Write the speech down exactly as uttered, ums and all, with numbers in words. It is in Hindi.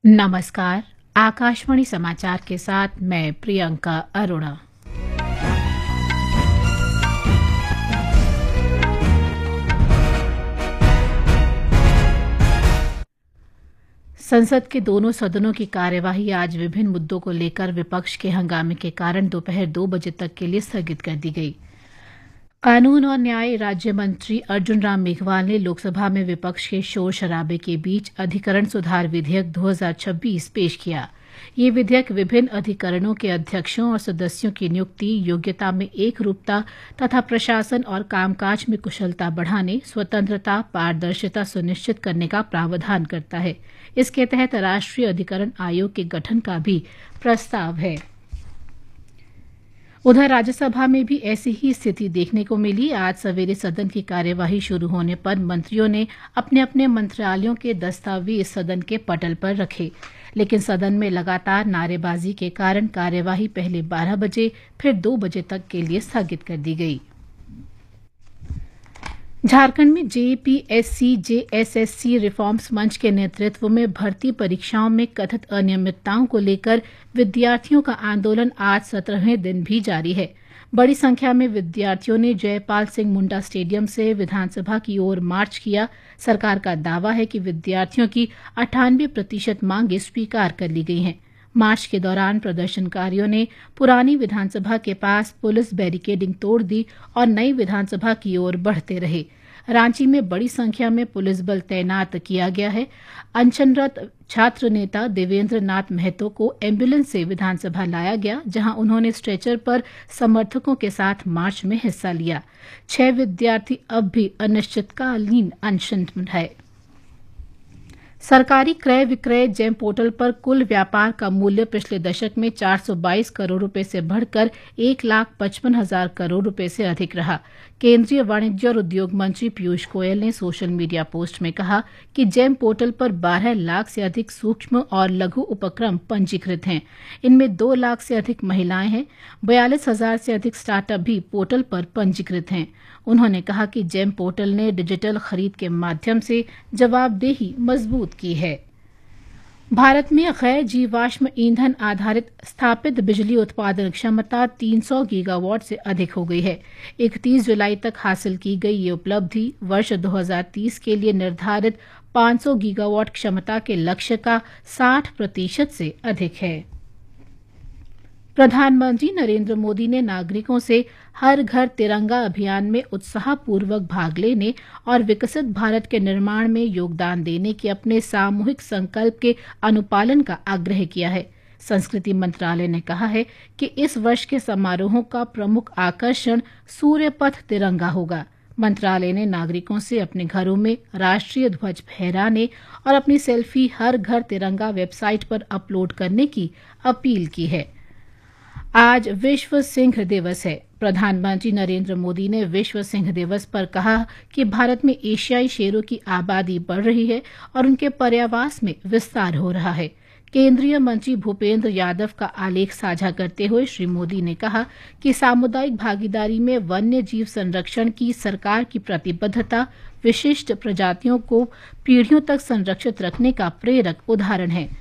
नमस्कार। आकाशवाणी समाचार के साथ मैं प्रियंका अरोड़ा। संसद के दोनों सदनों की कार्यवाही आज विभिन्न मुद्दों को लेकर विपक्ष के हंगामे के कारण दोपहर दो बजे तक के लिए स्थगित कर दी गई। कानून और न्याय राज्य मंत्री अर्जुन राम मेघवाल ने लोकसभा में विपक्ष के शोर शराबे के बीच अधिकरण सुधार विधेयक दो हज़ार छब्बीस पेश किया। ये विधेयक विभिन्न अधिकरणों के अध्यक्षों और सदस्यों की नियुक्ति, योग्यता में एक रूपता तथा प्रशासन और कामकाज में कुशलता बढ़ाने, स्वतंत्रता, पारदर्शिता सुनिश्चित करने का प्रावधान करता है। इसके तहत राष्ट्रीय अधिकरण आयोग के गठन का भी प्रस्ताव है। उधर राज्यसभा में भी ऐसी ही स्थिति देखने को मिली। आज सवेरे सदन की कार्यवाही शुरू होने पर मंत्रियों ने अपने अपने मंत्रालयों के दस्तावेज सदन के पटल पर रखे, लेकिन सदन में लगातार नारेबाजी के कारण कार्यवाही पहले बारह बजे फिर दो बजे तक के लिए स्थगित कर दी गई। झारखंड में जेपीएससी जेएसएससी रिफॉर्म्स मंच के नेतृत्व में भर्ती परीक्षाओं में कथित अनियमितताओं को लेकर विद्यार्थियों का आंदोलन आज सत्रहवें दिन भी जारी है। बड़ी संख्या में विद्यार्थियों ने जयपाल सिंह मुंडा स्टेडियम से विधानसभा की ओर मार्च किया। सरकार का दावा है कि विद्यार्थियों की अट्ठानवे प्रतिशत मांगें स्वीकार कर ली गई हैं। मार्च के दौरान प्रदर्शनकारियों ने पुरानी विधानसभा के पास पुलिस बैरिकेडिंग तोड़ दी और नई विधानसभा की ओर बढ़ते रहे। रांची में बड़ी संख्या में पुलिस बल तैनात किया गया है। अनशनरत छात्र नेता देवेंद्र नाथ महतो को एम्बुलेंस से विधानसभा लाया गया, जहां उन्होंने स्ट्रेचर पर समर्थकों के साथ मार्च में हिस्सा लिया। छह विद्यार्थी अब भी अनिश्चितकालीन अनशन में हैं। सरकारी क्रय विक्रय जेम पोर्टल पर कुल व्यापार का मूल्य पिछले दशक में चार सौ बाईस करोड़ रुपए से बढ़कर एक लाख पचपन हजार करोड़ रुपए से अधिक रहा। केंद्रीय वाणिज्य और उद्योग मंत्री पीयूष गोयल ने सोशल मीडिया पोस्ट में कहा कि जेम पोर्टल पर बारह लाख से अधिक सूक्ष्म और लघु उपक्रम पंजीकृत हैं। इनमें दो लाख से अधिक महिलाएं हैं। बयालीस हजार से अधिक स्टार्टअप भी पोर्टल पर पंजीकृत हैं। उन्होंने कहा कि जेम पोर्टल ने डिजिटल खरीद के माध्यम से जवाबदेही मजबूत की है। भारत में गैर जीवाश्म ईंधन आधारित स्थापित बिजली उत्पादन क्षमता तीन सौ गीगावाट से अधिक हो गई है। इकतीस जुलाई तक हासिल की गई ये उपलब्धि वर्ष दो हज़ार तीस के लिए निर्धारित पाँच सौ गीगावाट क्षमता के लक्ष्य का साठ प्रतिशत से अधिक है। प्रधानमंत्री नरेंद्र मोदी ने नागरिकों से हर घर तिरंगा अभियान में उत्साहपूर्वक भाग लेने और विकसित भारत के निर्माण में योगदान देने के अपने सामूहिक संकल्प के अनुपालन का आग्रह किया है। संस्कृति मंत्रालय ने कहा है कि इस वर्ष के समारोहों का प्रमुख आकर्षण सूर्यपथ तिरंगा होगा। मंत्रालय ने नागरिकों से अपने घरों में राष्ट्रीय ध्वज फहराने और अपनी सेल्फी हर घर तिरंगा वेबसाइट पर अपलोड करने की अपील की है। आज विश्व सिंह दिवस है। प्रधानमंत्री नरेंद्र मोदी ने विश्व सिंह दिवस पर कहा कि भारत में एशियाई शेरों की आबादी बढ़ रही है और उनके पर्यावास में विस्तार हो रहा है। केंद्रीय मंत्री भूपेंद्र यादव का आलेख साझा करते हुए श्री मोदी ने कहा कि सामुदायिक भागीदारी में वन्य जीव संरक्षण की सरकार की प्रतिबद्धता विशिष्ट प्रजातियों को पीढ़ियों तक संरक्षित रखने का प्रेरक उदाहरण है।